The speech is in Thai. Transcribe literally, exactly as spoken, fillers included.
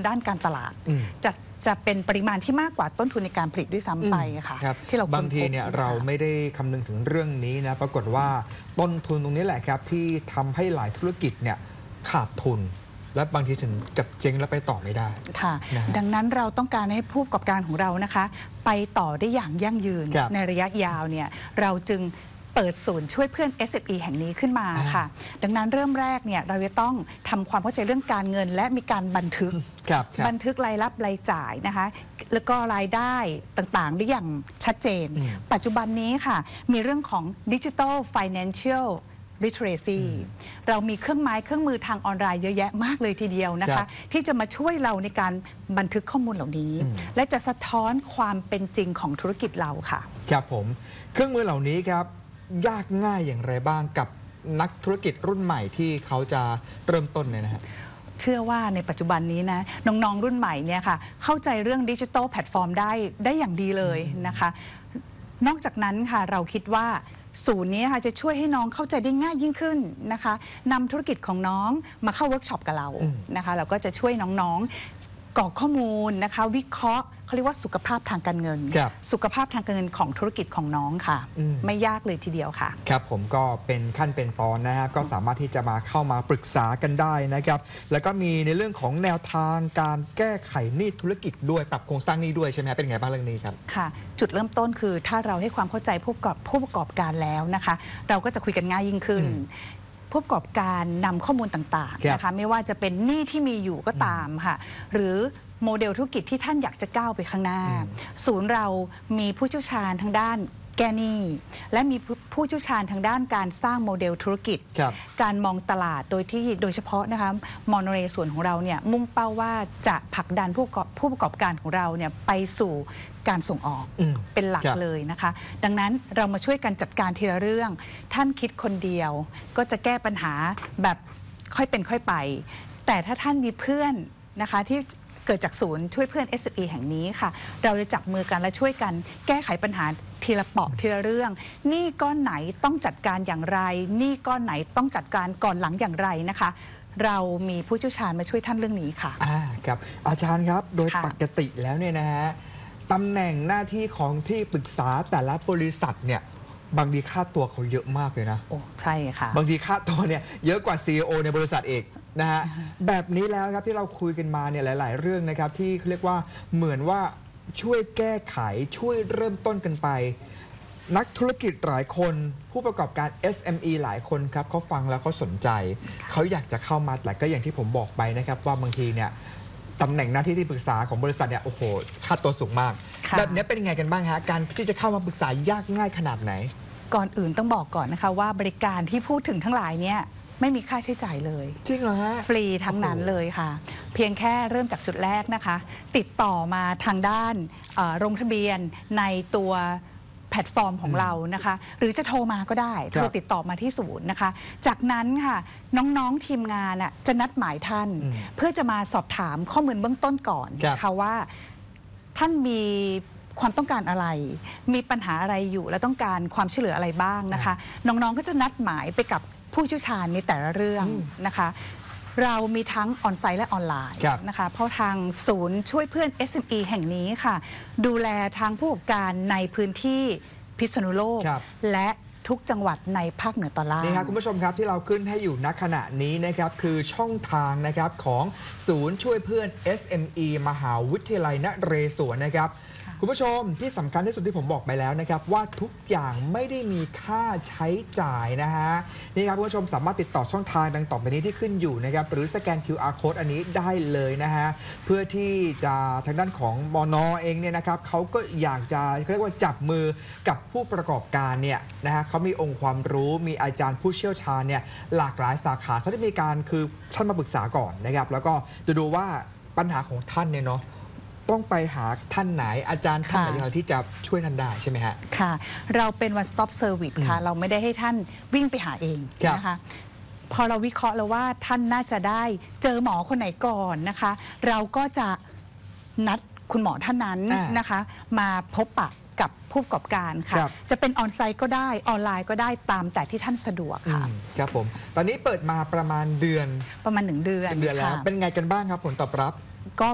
ด้านการตลาดจะจะเป็นปริมาณที่มากกว่าต้นทุนในการผลิตด้วยซ้ำไปค่ะที่เราบางทีเนี่ยเราไม่ได้คำนึงถึงเรื่องนี้นะปรากฏว่าต้นทุนตรงนี้แหละครับที่ทำให้หลายธุรกิจเนี่ยขาดทุนและบางทีถึงกับเจ๊งแล้วไปต่อไม่ได้ค่ะดังนั้นเราต้องการให้ผู้ประกอบการของเรานะคะไปต่อได้อย่างยั่งยืนในระยะยาวเนี่ยเราจึงเปิดศูนย์ช่วยเพื่อน เอส เอ็ม อี แห่งนี้ขึ้นมาค่ะดังนั้นเริ่มแรกเนี่ยเราจะต้องทำความเข้าใจเรื่องการเงินและมีการบันทึกบันทึกรายรับรายจ่ายนะคะแล้วก็รายได้ต่างๆได้อย่างชัดเจนปัจจุบันนี้ค่ะมีเรื่องของ Digital Financial Literacy เรามีเครื่องไม้เครื่องมือทางออนไลน์เยอะแยะมากเลยทีเดียวนะคะที่จะมาช่วยเราในการบันทึกข้อมูลเหล่านี้และจะสะท้อนความเป็นจริงของธุรกิจเราค่ะครับผมเครื่องมือเหล่านี้ครับยากง่ายอย่างไรบ้างกับนักธุรกิจรุ่นใหม่ที่เขาจะเริ่มต้นเนี่ยนะฮะเชื่อว่าในปัจจุบันนี้นะน้องๆรุ่นใหม่เนี่ยค่ะเข้าใจเรื่องดิจิทัลแพลตฟอร์มได้ได้อย่างดีเลยนะคะนอกจากนั้นค่ะเราคิดว่าศูนย์นี้ค่ะจะช่วยให้น้องเข้าใจได้ง่ายยิ่งขึ้นนะคะนำธุรกิจของน้องมาเข้าเวิร์กช็อปกับเรานะคะเราก็จะช่วยน้องๆกรอกข้อมูลนะคะวิเคราะห์เขาเรียกว่าสุขภาพทางการเงินสุขภาพทางการเงินของธุรกิจของน้องค่ะไม่ยากเลยทีเดียวค่ะครับผมก็เป็นขั้นเป็นตอนนะครับก็สามารถที่จะมาเข้ามาปรึกษากันได้นะครับแล้วก็มีในเรื่องของแนวทางการแก้ไขหนี้ธุรกิจด้วยปรับโครงสร้างหนี้ด้วยใช่ไหมเป็นไงบ้างเรื่องนี้ครับค่ะจุดเริ่มต้นคือถ้าเราให้ความเข้าใจผู้ประกอบผู้ประกอบการแล้วนะคะเราก็จะคุยกันง่ายยิ่งขึ้นผู้ประกอบการนำข้อมูลต่างๆนะคะไม่ว่าจะเป็นหนี้ที่มีอยู่ก็ตามค่ะหรือโมเดลธุรกิจที่ท่านอยากจะก้าวไปข้างหน้าศูนย์เรามีผู้เชี่ยวชาญทางด้านแก้หนี้และมีผู้เชี่ยวชาญทางด้านการสร้างโมเดลธุรกิจการมองตลาดโดยที่โดยเฉพาะนะคะมอนเรส่วนของเราเนี่ยมุ่งเป้าว่าจะผลักดันผู้ผู้ประกอบการของเราเนี่ยไปสู่การส่งออกเป็นหลักเลยนะคะดังนั้นเรามาช่วยกันจัดการทีละเรื่องท่านคิดคนเดียวก็จะแก้ปัญหาแบบค่อยเป็นค่อยไปแต่ถ้าท่านมีเพื่อนนะคะที่เกิดจากศูนย์ช่วยเพื่อน เอส เอ็ม อี แห่งนี้ค่ะเราจะจับมือกันและช่วยกันแก้ไขปัญหาทีละเปาะทีละเรื่องหนี้ก้อนไหนต้องจัดการอย่างไรหนี้ก้อนไหนต้องจัดการก่อนหลังอย่างไรนะคะเรามีผู้เชี่ยวชาญมาช่วยท่านเรื่องนี้ค่ะอ่าครับอาจารย์ครับโดยปกติแล้วเนี่ยนะฮะตำแหน่งหน้าที่ของที่ปรึกษาแต่ละบริษัทเนี่ยบางทีค่าตัวเขาเยอะมากเลยนะโอ้ใช่ค่ะบางทีค่าตัวเนี่ยเยอะกว่า ซี อี โอ ในบริษัทเอกนะฮะแบบนี้แล้วครับที่เราคุยกันมาเนี่ยหลายๆเรื่องนะครับที่เรียกว่าเหมือนว่าช่วยแก้ไขช่วยเริ่มต้นกันไปนักธุรกิจหลายคนผู้ประกอบการ เอส เอ็ม อี หลายคนครับเขาฟังแล้วเขาสนใจเขาอยากจะเข้ามาแต่ก็อย่างที่ผมบอกไปนะครับว่าบางทีเนี่ยตำแหน่งหน้าที่ที่ปรึกษาของบริษัทเนี่ยโอ้โหค่าตัวสูงมากแบบนี้เป็นยังไงกันบ้างฮะการที่จะเข้ามาปรึกษายากง่ายขนาดไหนก่อนอื่นต้องบอกก่อนนะคะว่าบริการที่พูดถึงทั้งหลายเนี่ยไม่มีค่าใช้จ่ายเลยจริงเหรอฮะฟรีทั้งนั้นเลยค่ะเพียงแค่เริ่มจากจุดแรกนะคะติดต่อมาทางด้านลงทะเบียนในตัวแพลตฟอร์มของเรานะคะหรือจะโทรมาก็ได้โทรติดต่อมาที่ศูนย์นะคะจากนั้นค่ะน้องๆทีมงานจะนัดหมายท่านเพื่อจะมาสอบถามข้อมูลเบื้องต้นก่อนนะคะว่าท่านมีความต้องการอะไรมีปัญหาอะไรอยู่และต้องการความช่วยเหลืออะไรบ้างนะคะน้องๆก็จะนัดหมายไปกับผู้เชี่ยวชาญในแต่ละเรื่องนะคะเรามีทั้งออนไซต์และออนไลน์นะคะเพราะทางศูนย์ช่วยเพื่อน เอส เอ็ม อี แห่งนี้ค่ะดูแลทางผู้ประกอบการในพื้นที่พิษณุโลกและทุกจังหวัดในภาคเหนือตอนล่างนี่ครับคุณผู้ชมครับที่เราขึ้นให้อยู่ณขณะนี้นะครับคือช่องทางนะครับของศูนย์ช่วยเพื่อน เอส เอ็ม อี มหาวิทยาลัยนเรศวรนะครับคุณผู้ชมที่สำคัญที่สุดที่ผมบอกไปแล้วนะครับว่าทุกอย่างไม่ได้มีค่าใช้จ่ายนะฮะนี่ครับคุณผู้ชมสามารถติดต่อช่องทางดังต่อไปนี้ที่ขึ้นอยู่นะครับหรือสแกน คิว อาร์ Code อันนี้ได้เลยนะฮะเพื่อที่จะทางด้านของมน.เองเนี่ยนะครับเขาก็อยากจะเรียกว่าจับมือกับผู้ประกอบการเนี่ยนะฮะเขามีองค์ความรู้มีอาจารย์ผู้เชี่ยวชาญเนี่ยหลากหลายสาขาเขาจะมีการคือท่านมาปรึกษาก่อนนะครับแล้วก็จะดูว่าปัญหาของท่านเนี่ยเนาะต้องไปหาท่านไหนอาจารย์ท่านไหนที่จะช่วยท่านได้ใช่ไหมฮะค่ะเราเป็น one stop service ค่ะเราไม่ได้ให้ท่านวิ่งไปหาเองนะคะพอเราวิเคราะห์แล้วว่าท่านน่าจะได้เจอหมอคนไหนก่อนนะคะเราก็จะนัดคุณหมอท่านนั้นนะคะมาพบปะกับผู้ประกอบการค่ะจะเป็นออนไซต์ก็ได้ออนไลน์ก็ได้ตามแต่ที่ท่านสะดวกค่ะครับผมตอนนี้เปิดมาประมาณเดือนประมาณหนึ่งเดือนเดือนแล้วเป็นไงกันบ้างครับผลตอบรับก็